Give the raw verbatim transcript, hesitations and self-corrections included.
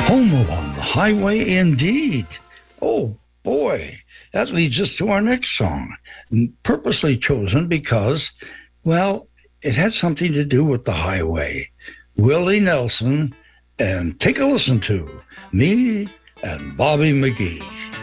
Home along the highway, indeed. Oh, boy. That leads us to our next song, purposely chosen because, well, it had something to do with the highway. Willie Nelson, and take a listen to Me and Bobby McGee.